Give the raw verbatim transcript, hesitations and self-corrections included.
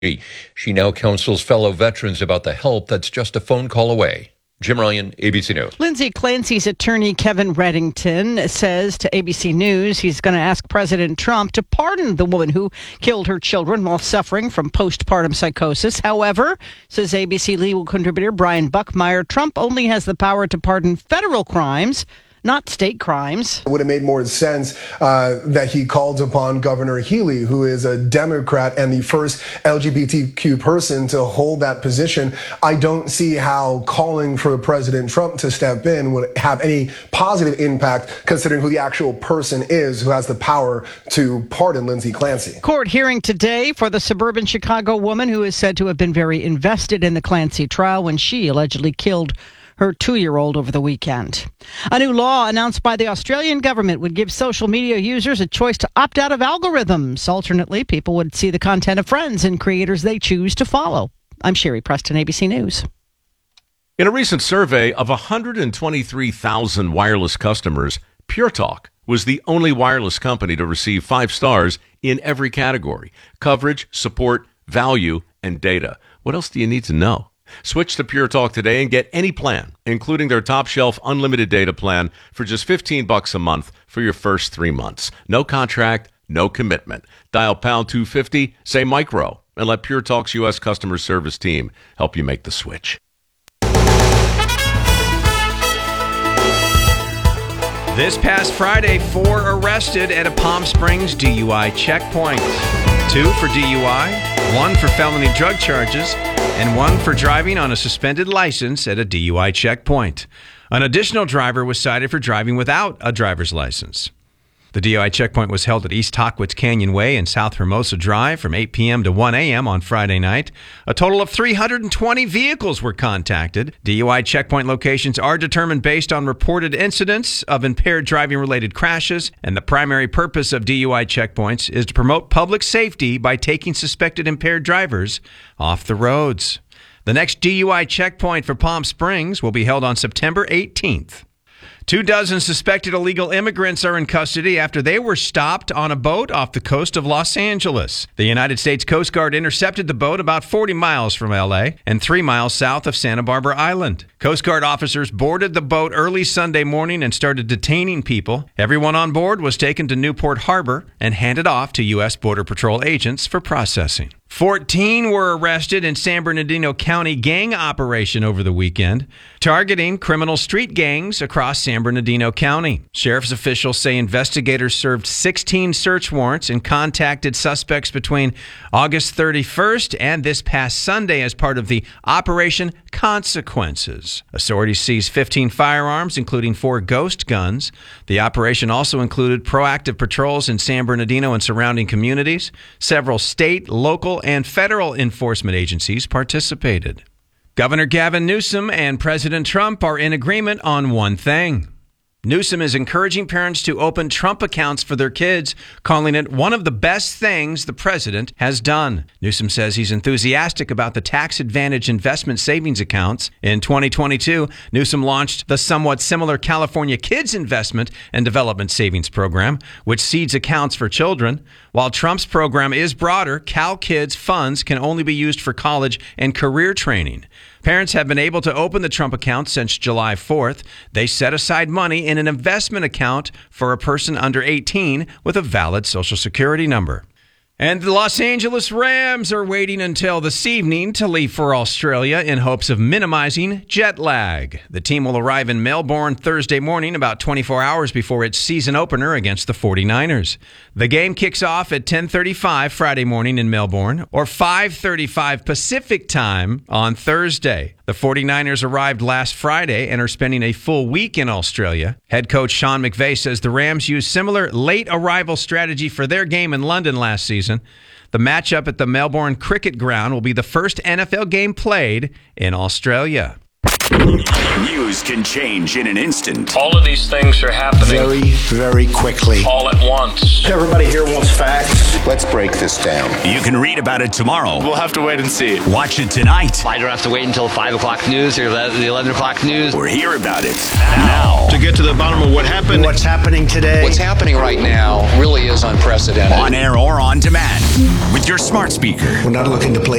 She now counsels fellow veterans about the help that's just a phone call away. Jim Ryan, A B C News. Lindsay Clancy's attorney, Kevin Reddington, says to A B C News he's going to ask President Trump to pardon the woman who killed her children while suffering from postpartum psychosis. However, says A B C legal contributor Brian Buckmeyer, Trump only has the power to pardon federal crimes, not state crimes. It would have made more sense uh, that he called upon Governor Healey, who is a Democrat and the first L G B T Q person to hold that position. I don't see how calling for President Trump to step in would have any positive impact, considering who the actual person is who has the power to pardon Lindsay Clancy. Court hearing today for the suburban Chicago woman who is said to have been very invested in the Clancy trial when she allegedly killed her two-year-old over the weekend. A new law announced by the Australian government would give social media users a choice to opt out of algorithms. Alternately, people would see the content of friends and creators they choose to follow. I'm Sherry Preston, A B C News. In a recent survey of one hundred twenty-three thousand wireless customers, Pure Talk was the only wireless company to receive five stars in every category: coverage, support, value, and data. What else do you need to know? Switch to Pure Talk today and get any plan, including their top shelf unlimited data plan for just fifteen bucks a month for your first three months. No contract, no commitment. Dial pound two fifty, say micro, and let Pure Talk's U S customer service team help you make the switch. This past Friday, four arrested at a Palm Springs D U I checkpoint. Two for D U I, one for felony drug charges, and one for driving on a suspended license at a D U I checkpoint. An additional driver was cited for driving without a driver's license. The D U I checkpoint was held at East Tahquitz Canyon Way and South Hermosa Drive from eight p.m. to one a.m. on Friday night. A total of three hundred twenty vehicles were contacted. D U I checkpoint locations are determined based on reported incidents of impaired driving-related crashes, and the primary purpose of D U I checkpoints is to promote public safety by taking suspected impaired drivers off the roads. The next D U I checkpoint for Palm Springs will be held on September eighteenth. Two dozen suspected illegal immigrants are in custody after they were stopped on a boat off the coast of Los Angeles. The United States Coast Guard intercepted the boat about forty miles from L A and three miles south of Santa Barbara Island. Coast Guard officers boarded the boat early Sunday morning and started detaining people. Everyone on board was taken to Newport Harbor and handed off to U S Border Patrol agents for processing. fourteen were arrested in San Bernardino County gang operation over the weekend, targeting criminal street gangs across San Bernardino County. Sheriff's officials say investigators served sixteen search warrants and contacted suspects between August thirty-first and this past Sunday as part of the Operation Consequences. Authorities seized fifteen firearms, including four ghost guns. The operation also included proactive patrols in San Bernardino and surrounding communities. Several state, local, and federal enforcement agencies participated. Governor Gavin Newsom and President Trump are in agreement on one thing. Newsom is encouraging parents to open Trump accounts for their kids, calling it one of the best things the president has done. Newsom says he's enthusiastic about the tax advantage investment savings accounts. In twenty twenty-two, Newsom launched the somewhat similar California Kids Investment and Development Savings Program, which seeds accounts for children. While Trump's program is broader, Cal Kids funds can only be used for college and career training. Parents have been able to open the Trump account since July fourth. They set aside money in an investment account for a person under eighteen with a valid Social Security number. And the Los Angeles Rams are waiting until this evening to leave for Australia in hopes of minimizing jet lag. The team will arrive in Melbourne Thursday morning, about twenty-four hours before its season opener against the forty-niners. The game kicks off at ten thirty-five Friday morning in Melbourne, or five thirty-five Pacific time on Thursday. The forty-niners arrived last Friday and are spending a full week in Australia. Head coach Sean McVay says the Rams used similar late arrival strategy for their game in London last season. The matchup at the Melbourne Cricket Ground will be the first N F L game played in Australia. News can change in an instant. All of these things are happening very, very quickly. all at once. Everybody here wants facts. Let's break this down. You can read about it tomorrow. We'll have to wait and see. Watch it tonight. I don't have to wait until five o'clock news or the eleven o'clock news. Or hear about it now. To get to the bottom of what happened. What's happening today? What's happening right now really is unprecedented. On air or on demand with your smart speaker. We're not looking to play